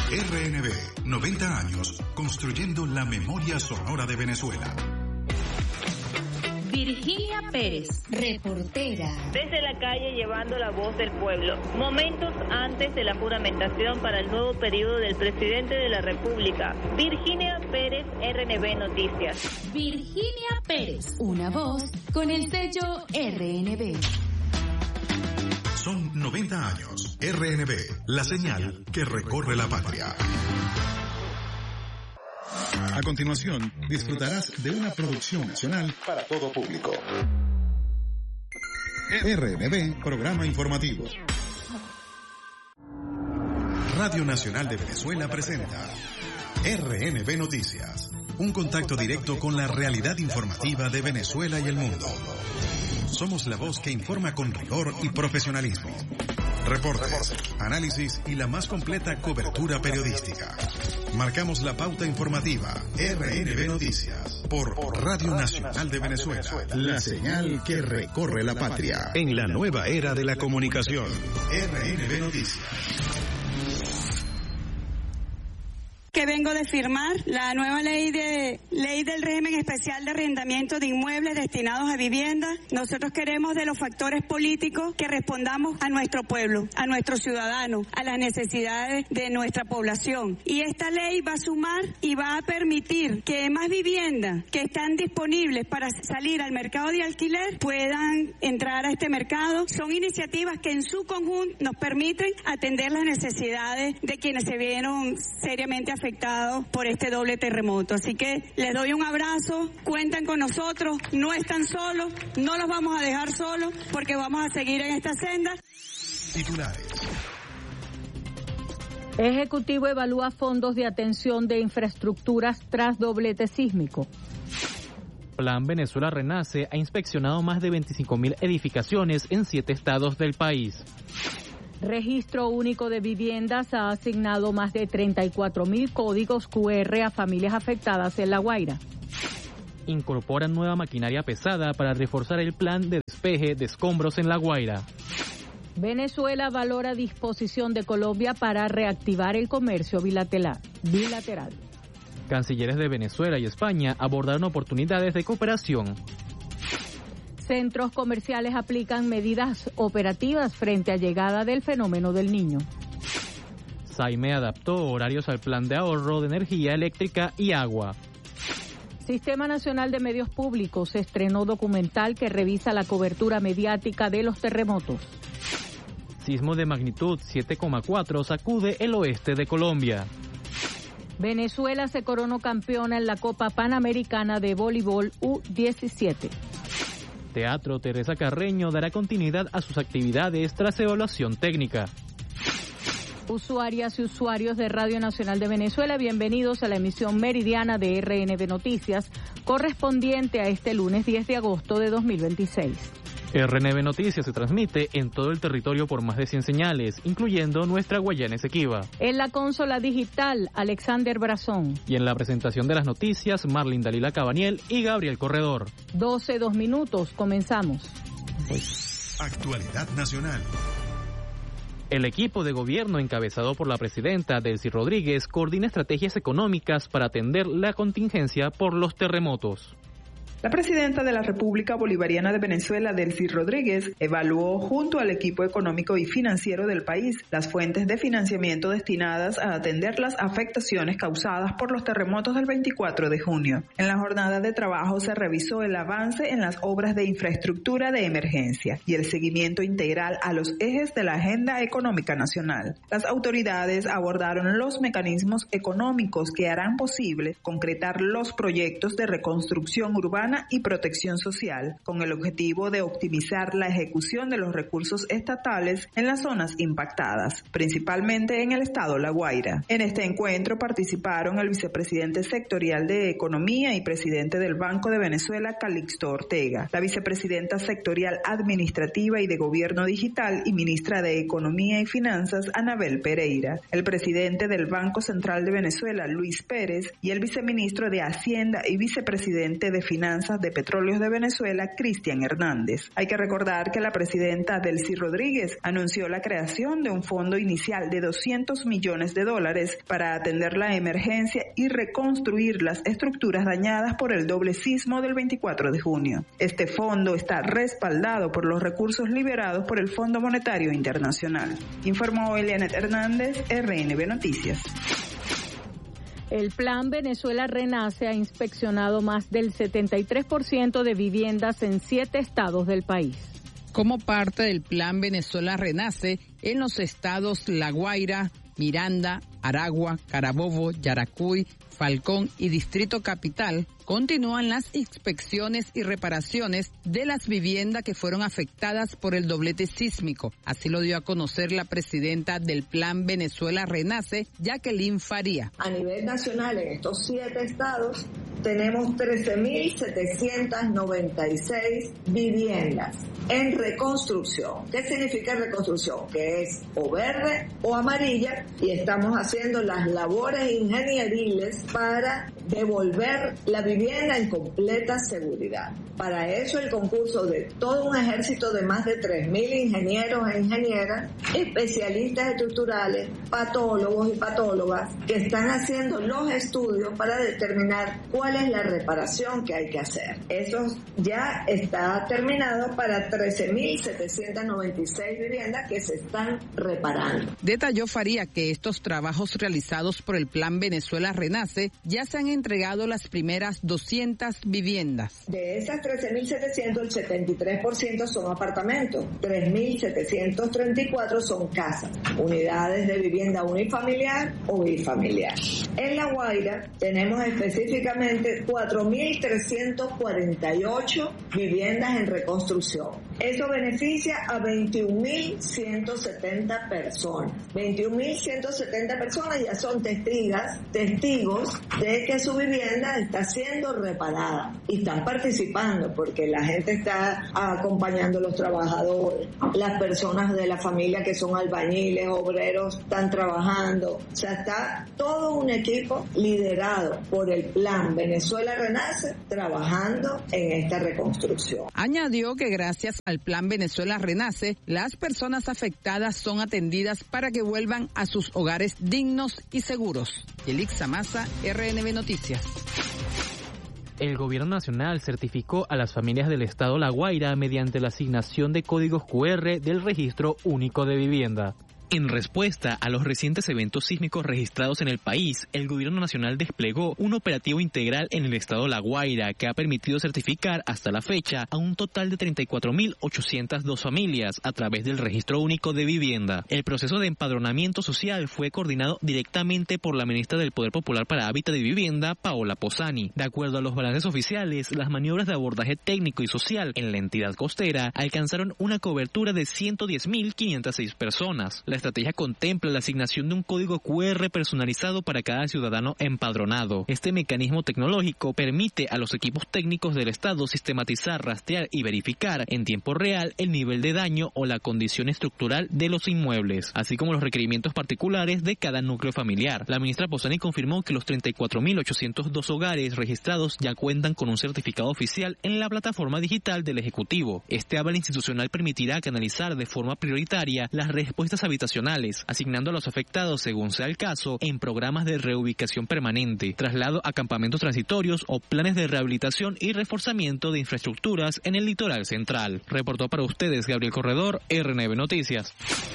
RNB, 90 años, construyendo la memoria sonora de Venezuela. Virginia Pérez, reportera. Desde la calle llevando la voz del pueblo. Momentos antes de la juramentación para el nuevo periodo del presidente de la República. Virginia Pérez, RNB Noticias. Virginia Pérez, una voz con el sello RNB. Son 90 años. RNB, la señal que recorre la patria. A continuación, disfrutarás de una producción nacional para todo público. RNB, programa informativo. Radio Nacional de Venezuela presenta RNB Noticias, un contacto directo con la realidad informativa de Venezuela y el mundo. Somos la voz que informa con rigor y profesionalismo. Reportes, análisis y la más completa cobertura periodística. Marcamos la pauta informativa. RNB Noticias por Radio Nacional de Venezuela, la señal que recorre la patria en la nueva era de la comunicación. RNB Noticias. Que vengo de firmar la nueva ley del régimen especial de arrendamiento de inmuebles destinados a vivienda. Nosotros queremos de los factores políticos que respondamos a nuestro pueblo, a nuestros ciudadanos, a las necesidades de nuestra población. Y esta ley va a sumar y va a permitir que más viviendas que están disponibles para salir al mercado de alquiler puedan entrar a este mercado. Son iniciativas que en su conjunto nos permiten atender las necesidades de quienes se vieron seriamente afectados por este doble terremoto. Así que les doy un abrazo, cuentan con nosotros, no están solos, no los vamos a dejar solos porque vamos a seguir en esta senda. Titulares. Ejecutivo evalúa fondos de atención de infraestructuras tras doblete sísmico. Plan Venezuela Renace ha inspeccionado más de 25.000 edificaciones en 7 estados del país. Registro Único de Viviendas ha asignado más de 34.000 códigos QR a familias afectadas en La Guaira. Incorporan nueva maquinaria pesada para reforzar el plan de despeje de escombros en La Guaira. Venezuela valora disposición de Colombia para reactivar el comercio bilateral. Cancilleres de Venezuela y España abordaron oportunidades de cooperación. Centros comerciales aplican medidas operativas frente a llegada del fenómeno del Niño. SAIME adaptó horarios al plan de ahorro de energía eléctrica y agua. Sistema Nacional de Medios Públicos estrenó documental que revisa la cobertura mediática de los terremotos. Sismo de magnitud 7,4 sacude el oeste de Colombia. Venezuela se coronó campeona en la Copa Panamericana de Voleibol U17. Teatro Teresa Carreño dará continuidad a sus actividades tras evaluación técnica. Usuarias y usuarios de Radio Nacional de Venezuela, bienvenidos a la emisión meridiana de RNB Noticias, correspondiente a este lunes 10 de agosto de 2026. RNB Noticias se transmite en todo el territorio por más de 100 señales, incluyendo nuestra Guayana Esequiba. En la consola digital, Alexander Brazón. Y en la presentación de las noticias, Marlin Dalila Cabaniel y Gabriel Corredor. 12 minutos, comenzamos. Actualidad nacional. El equipo de gobierno encabezado por la presidenta Delcy Rodríguez coordina estrategias económicas para atender la contingencia por los terremotos. La presidenta de la República Bolivariana de Venezuela, Delcy Rodríguez, evaluó junto al equipo económico y financiero del país las fuentes de financiamiento destinadas a atender las afectaciones causadas por los terremotos del 24 de junio. En la jornada de trabajo se revisó el avance en las obras de infraestructura de emergencia y el seguimiento integral a los ejes de la agenda económica nacional. Las autoridades abordaron los mecanismos económicos que harán posible concretar los proyectos de reconstrucción urbana y protección social, con el objetivo de optimizar la ejecución de los recursos estatales en las zonas impactadas, principalmente en el estado La Guaira. En este encuentro participaron el vicepresidente sectorial de Economía y presidente del Banco de Venezuela, Calixto Ortega, la vicepresidenta sectorial administrativa y de Gobierno Digital y ministra de Economía y Finanzas, Anabel Pereira, el presidente del Banco Central de Venezuela, Luis Pérez, y el viceministro de Hacienda y vicepresidente de Finanzas, Finanzas de Petróleos de Venezuela, Cristian Hernández. Hay que recordar que la presidenta Delcy Rodríguez anunció la creación de un fondo inicial de $200 millones para atender la emergencia y reconstruir las estructuras dañadas por el doble sismo del 24 de junio. Este fondo está respaldado por los recursos liberados por el Fondo Monetario Internacional. Informó Elianet Hernández, RNB Noticias. El Plan Venezuela Renace ha inspeccionado más del 73% de viviendas en 7 estados del país. Como parte del Plan Venezuela Renace, en los estados La Guaira, Miranda, Aragua, Carabobo, Yaracuy, Falcón y Distrito Capital, continúan las inspecciones y reparaciones de las viviendas que fueron afectadas por el doblete sísmico. Así lo dio a conocer la presidenta del Plan Venezuela Renace, Jacqueline Faría. A nivel nacional, en estos 7 estados, tenemos 13.796 viviendas en reconstrucción. ¿Qué significa reconstrucción? Que es o verde o amarilla, y estamos haciendo las labores ingenieriles para devolver la vivienda en completa seguridad. Para eso el concurso de todo un ejército de más de 3.000 ingenieros e ingenieras, especialistas estructurales, patólogos y patólogas, que están haciendo los estudios para determinar cuál es la reparación que hay que hacer. Eso ya está terminado para 13.796 viviendas que se están reparando. Detalló Faría que estos trabajos realizados por el Plan Venezuela Renace ya se han entregado las primeras 200 viviendas. De esas 13.700, el 73% son apartamentos, 3.734 son casas, unidades de vivienda unifamiliar o bifamiliar. En La Guaira tenemos específicamente 4.348 viviendas en reconstrucción. Eso beneficia a 21.170 personas. 21.170 personas ya son testigos de que su vivienda está siendo reparada y están participando porque la gente está acompañando a los trabajadores, las personas de la familia que son albañiles, obreros, están trabajando. O sea, está todo un equipo liderado por el Plan Venezuela Renace trabajando en esta reconstrucción. Añadió que gracias al Plan Venezuela Renace, las personas afectadas son atendidas para que vuelvan a sus hogares dignos y seguros. Yelixa Maza, RNB Noticias. El Gobierno Nacional certificó a las familias del estado La Guaira mediante la asignación de códigos QR del Registro Único de Vivienda. En respuesta a los recientes eventos sísmicos registrados en el país, el Gobierno Nacional desplegó un operativo integral en el estado La Guaira que ha permitido certificar hasta la fecha a un total de 34.802 familias a través del Registro Único de Vivienda. El proceso de empadronamiento social fue coordinado directamente por la ministra del Poder Popular para Hábitat y Vivienda, Paola Posani. De acuerdo a los balances oficiales, las maniobras de abordaje técnico y social en la entidad costera alcanzaron una cobertura de 110.506 personas. La estrategia contempla la asignación de un código QR personalizado para cada ciudadano empadronado. Este mecanismo tecnológico permite a los equipos técnicos del Estado sistematizar, rastrear y verificar en tiempo real el nivel de daño o la condición estructural de los inmuebles, así como los requerimientos particulares de cada núcleo familiar. La ministra Posani confirmó que los 34.802 hogares registrados ya cuentan con un certificado oficial en la plataforma digital del Ejecutivo. Este aval institucional permitirá canalizar de forma prioritaria las respuestas habitacionales, asignando a los afectados, según sea el caso, en programas de reubicación permanente, traslado a campamentos transitorios o planes de rehabilitación y reforzamiento de infraestructuras en el litoral central. Reportó para ustedes Gabriel Corredor, RNB Noticias.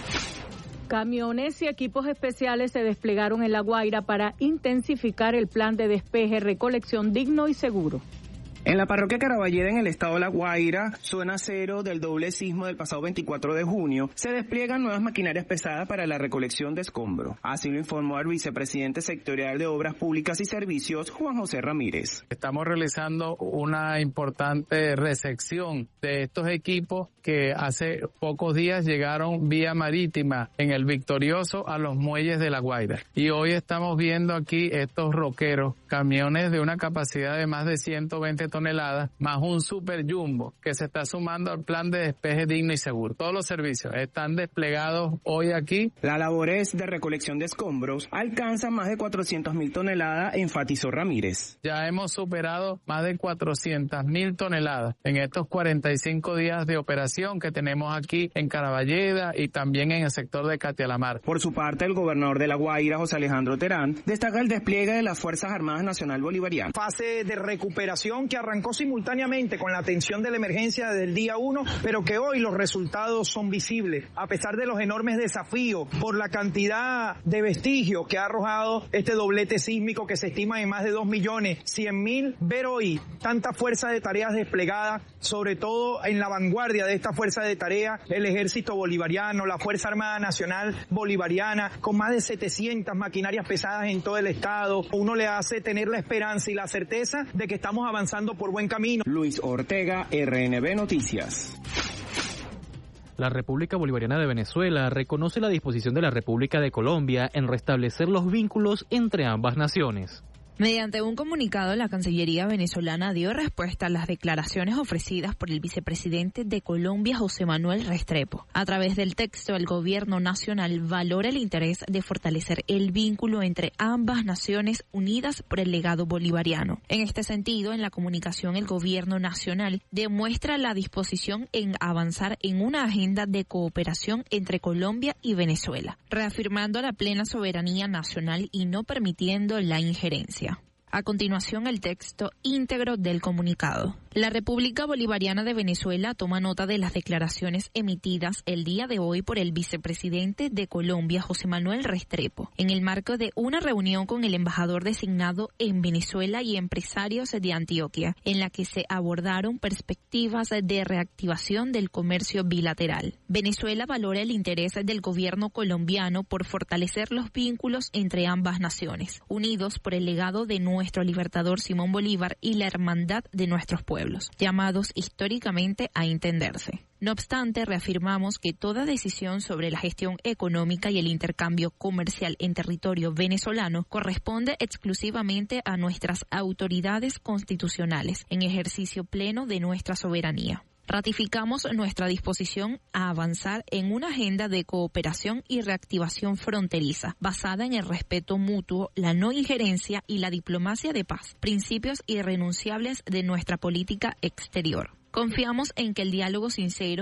Camiones y equipos especiales se desplegaron en La Guaira para intensificar el plan de despeje, recolección digno y seguro. En la parroquia Caraballeda, en el estado de La Guaira, zona cero del doble sismo del pasado 24 de junio, se despliegan nuevas maquinarias pesadas para la recolección de escombros. Así lo informó el vicepresidente sectorial de Obras Públicas y Servicios, Juan José Ramírez. Estamos realizando una importante recepción de estos equipos que hace pocos días llegaron vía marítima en el Victorioso a los muelles de La Guaira. Y hoy estamos viendo aquí estos roqueros, camiones de una capacidad de más de 120 toneladas, más un super jumbo que se está sumando al plan de despeje digno y seguro. Todos los servicios están desplegados hoy aquí. Las labores de recolección de escombros alcanzan más de 400.000 toneladas, enfatizó Ramírez. Ya hemos superado más de 400.000 toneladas en estos 45 días de operación que tenemos aquí en Caraballeda y también en el sector de Catialamar. Por su parte, el gobernador de La Guaira, José Alejandro Terán, destaca el despliegue de las Fuerzas Armadas Nacional Bolivarianas. Fase de recuperación que arrancó simultáneamente con la atención de la emergencia desde el día 1, pero que hoy los resultados son visibles, a pesar de los enormes desafíos por la cantidad de vestigios que ha arrojado este doblete sísmico que se estima en más de 2.100.000. Ver hoy tanta fuerza de tareas desplegada, sobre todo en la vanguardia de esta fuerza de tarea, el Ejército Bolivariano, la Fuerza Armada Nacional Bolivariana, con más de 700 maquinarias pesadas en todo el estado, uno le hace tener la esperanza y la certeza de que estamos avanzando por buen camino. Luis Ortega, RNB Noticias. La República Bolivariana de Venezuela reconoce la disposición de la República de Colombia en restablecer los vínculos entre ambas naciones. Mediante un comunicado, la Cancillería venezolana dio respuesta a las declaraciones ofrecidas por el vicepresidente de Colombia, José Manuel Restrepo. A través del texto, el gobierno nacional valora el interés de fortalecer el vínculo entre ambas naciones unidas por el legado bolivariano. En este sentido, en la comunicación, el gobierno nacional demuestra la disposición en avanzar en una agenda de cooperación entre Colombia y Venezuela, reafirmando la plena soberanía nacional y no permitiendo la injerencia. A continuación, el texto íntegro del comunicado. La República Bolivariana de Venezuela toma nota de las declaraciones emitidas el día de hoy por el vicepresidente de Colombia, José Manuel Restrepo, en el marco de una reunión con el embajador designado en Venezuela y empresarios de Antioquia, en la que se abordaron perspectivas de reactivación del comercio bilateral. Venezuela valora el interés del gobierno colombiano por fortalecer los vínculos entre ambas naciones, unidos por el legado de nuestro libertador Simón Bolívar y la hermandad de nuestros pueblos, llamados históricamente a entenderse. No obstante, reafirmamos que toda decisión sobre la gestión económica y el intercambio comercial en territorio venezolano corresponde exclusivamente a nuestras autoridades constitucionales, en ejercicio pleno de nuestra soberanía. Ratificamos nuestra disposición a avanzar en una agenda de cooperación y reactivación fronteriza, basada en el respeto mutuo, la no injerencia y la diplomacia de paz, principios irrenunciables de nuestra política exterior. Confiamos en que el diálogo sincero